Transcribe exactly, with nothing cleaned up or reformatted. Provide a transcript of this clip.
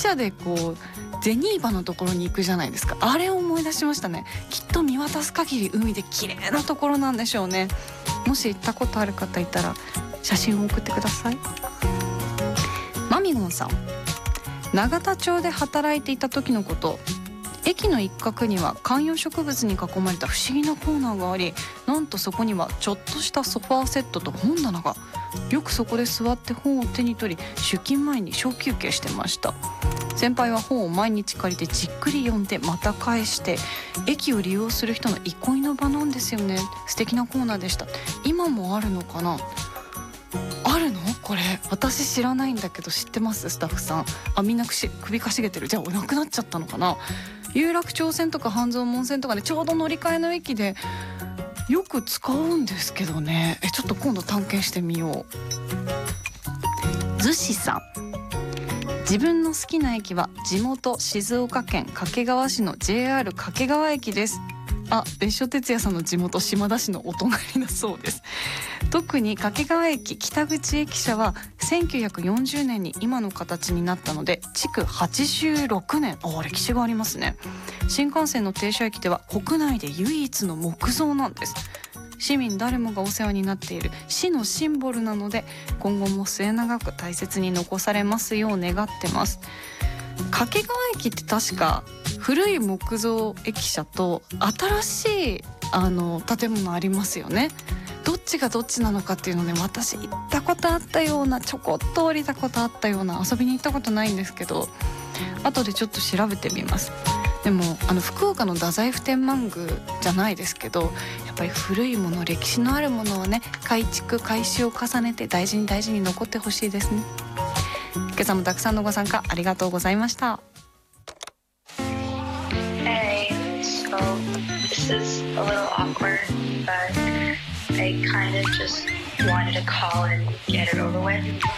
車でこうゼニーバのところに行くじゃないですか。あれを思い出しましたね。きっと見渡す限り海で綺麗なところなんでしょうね。もし行ったことある方いたら写真を送ってください。マミゴンさん、永田町で働いていた時のこと。駅の一角には観葉植物に囲まれた不思議なコーナーがあり、なんとそこにはちょっとしたソファーセットと本棚が。よくそこで座って本を手に取り、出勤前に小休憩してました。先輩は本を毎日借りてじっくり読んでまた返して、駅を利用する人の憩いの場なんですよね。素敵なコーナーでした。今もあるのかな。あるのこれ。私知らないんだけど知ってます？スタッフさん。あ、みんなくし首かしげてる。じゃあなくなっちゃったのかな。有楽町線とか半蔵門線とかでちょうど乗り換えの駅でよく使うんですけどね。えちょっと今度探検してみよう。ずしさん、自分の好きな駅は地元静岡県掛川市の ジェイアール 掛川駅です。あ、別所哲也さんの地元島田市のお隣だそうです。特に掛川駅北口駅舎はせんきゅうひゃくよんじゅうねんに今の形になったので築はちじゅうろくねん。あ、歴史がありますね。新幹線の停車駅では国内で唯一の木造なんです。市民誰もがお世話になっている市のシンボルなので、今後も末永く大切に残されますよう願ってます。掛川駅って確か古い木造駅舎と新しいあの建物ありますよね。どっちがどっちなのかっていうのね、私行ったことあったような、ちょこっと降りたことあったような、遊びに行ったことないんですけど、後でちょっと調べてみます。でもあの福岡の太宰府天満宮じゃないですけど、やっぱり古いもの、歴史のあるものをね、改築改修を重ねて大事に大事に残ってほしいですね。今朝もたくさんのご参加ありがとうございました。 Hey, so this is a little awkward, but I kind of just wanted to call and get it over with.